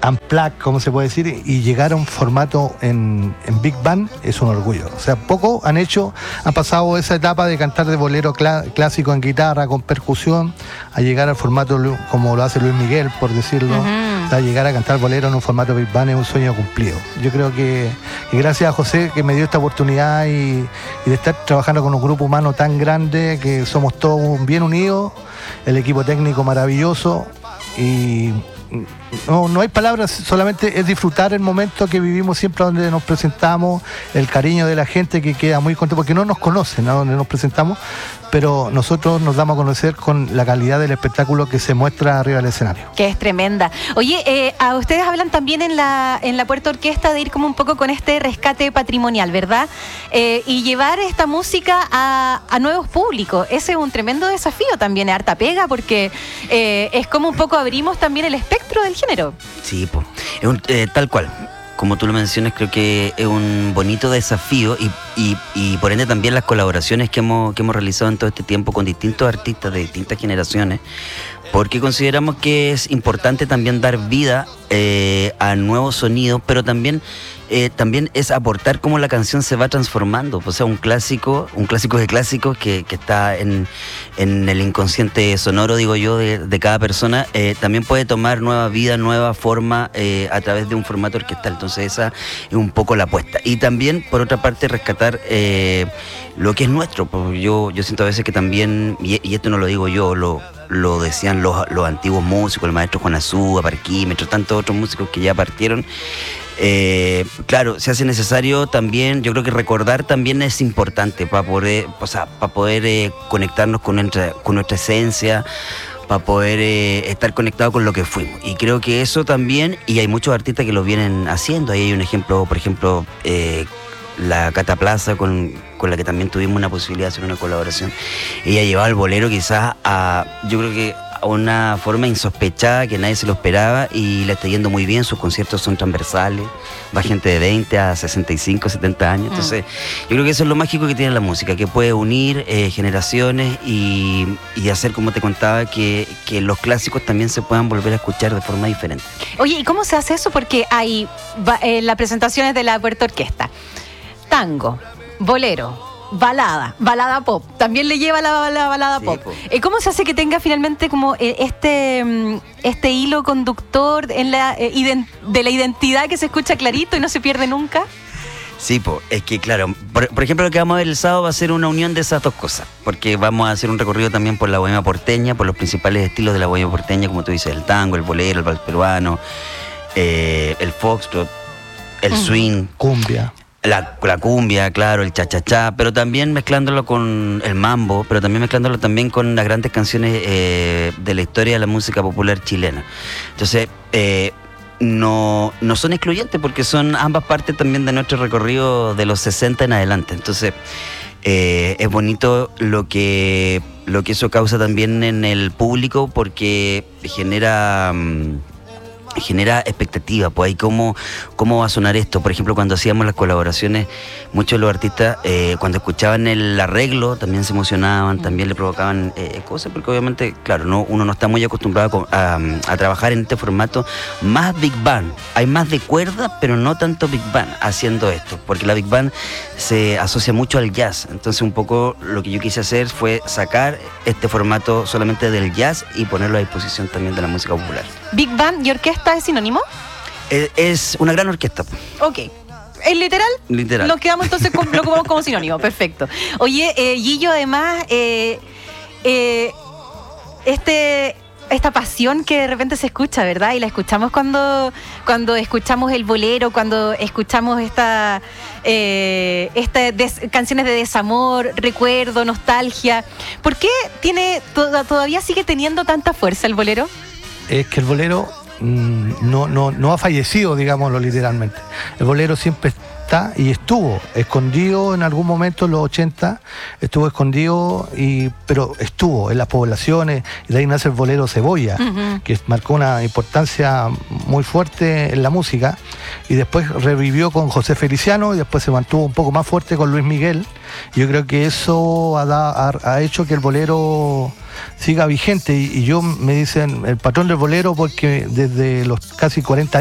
unplugged, como se puede decir, y llegar a un formato en Big Band es un orgullo. O sea, pocos han pasado esa etapa de cantar de bolero clásico en guitarra, con percusión, a llegar al formato como lo hace Luis Miguel, por decirlo. O sea, llegar a cantar bolero en un formato Big Band es un sueño cumplido. Yo creo que gracias a José que me dio esta oportunidad y de estar trabajando con un grupo humano tan grande, que somos todos bien unidos, el equipo técnico maravilloso, y no hay palabras, solamente es disfrutar el momento que vivimos siempre donde nos presentamos, el cariño de la gente que queda muy contento, porque no nos conocen a donde nos presentamos, pero nosotros nos damos a conocer con la calidad del espectáculo que se muestra arriba del escenario. Que es tremenda. Oye, a ustedes hablan también en la Puerta Orquesta de ir como un poco con este rescate patrimonial, ¿verdad? Y llevar esta música a nuevos públicos. Ese es un tremendo desafío también, harta pega, porque es como un poco abrimos también el espectro del género. Sí, pues, tal cual. Como tú lo mencionas, creo que es un bonito desafío y por ende también las colaboraciones que hemos realizado en todo este tiempo con distintos artistas de distintas generaciones, porque consideramos que es importante también dar vida a nuevos sonidos, pero también es aportar cómo la canción se va transformando. O sea, un clásico de clásicos que está en el inconsciente sonoro, digo yo, de cada persona, también puede tomar nueva vida, nueva forma a través de un formato orquestal. Entonces esa es un poco la apuesta. Y también, por otra parte, rescatar lo que es nuestro. Pues yo siento a veces que también, y esto no lo digo yo, lo decían los antiguos músicos, el maestro Juan Azúa, Parquímetro, tantos otros músicos que ya partieron. Claro, se hace necesario también, yo creo que recordar también es importante para poder, conectarnos con nuestra esencia, para poder estar conectado con lo que fuimos. Y creo que eso también, y hay muchos artistas que lo vienen haciendo. Ahí hay un ejemplo, por ejemplo, la Cata Plaza, con la que también tuvimos una posibilidad de hacer una colaboración. Ella llevaba el bolero quizás yo creo que a una forma insospechada, que nadie se lo esperaba, y le está yendo muy bien. Sus conciertos son transversales, va gente de 20 a 65, 70 años. Entonces, yo creo que eso es lo mágico que tiene la música, que puede unir generaciones y hacer, como te contaba, que los clásicos también se puedan volver a escuchar de forma diferente. Oye, ¿y cómo se hace eso? Porque hay las presentaciones de la Puerta Orquesta, tango, bolero, balada pop, también le lleva la balada pop. ¿Cómo se hace que tenga finalmente como este hilo conductor de la identidad que se escucha clarito y no se pierde nunca? Sí, es que claro, por ejemplo, lo que vamos a ver el sábado va a ser una unión de esas dos cosas, porque vamos a hacer un recorrido también por la bohemia porteña, por los principales estilos de la bohemia porteña, como tú dices, el tango, el bolero, el vals peruano, el foxtrot, el swing, cumbia. La cumbia, claro, el cha-cha-cha, pero también mezclándolo con el mambo, pero también mezclándolo también con las grandes canciones de la historia de la música popular chilena. Entonces, no son excluyentes, porque son ambas partes también de nuestro recorrido de los 60 en adelante. Entonces, es bonito lo que eso causa también en el público, porque genera expectativa, pues ahí cómo va a sonar esto. Por ejemplo, cuando hacíamos las colaboraciones, muchos de los artistas cuando escuchaban el arreglo también se emocionaban, también le provocaban cosas, porque obviamente, claro, uno no está muy acostumbrado a trabajar en este formato más Big Band. Hay más de cuerda, pero no tanto Big Band haciendo esto, porque la Big Band se asocia mucho al jazz. Entonces un poco lo que yo quise hacer fue sacar este formato solamente del jazz y ponerlo a disposición también de la música popular. Big Band y orquesta ¿es sinónimo? Es una gran orquesta. Ok. ¿Es literal? Literal. Nos quedamos entonces lo ocupamos como sinónimo. Perfecto. Oye, Gillo, además, esta pasión que de repente se escucha, ¿verdad? Y la escuchamos cuando escuchamos el bolero, cuando escuchamos canciones de desamor, recuerdo, nostalgia. ¿Por qué todavía sigue teniendo tanta fuerza el bolero? Es que el bolero no ha fallecido, digámoslo literalmente. El bolero siempre está y estuvo escondido en algún momento en los 80, estuvo escondido, pero estuvo en las poblaciones, y de ahí nace el bolero Cebolla, que marcó una importancia muy fuerte en la música, y después revivió con José Feliciano, y después se mantuvo un poco más fuerte con Luis Miguel. Yo creo que eso ha hecho que el bolero siga vigente, y me dicen el patrón del bolero, porque desde los casi 40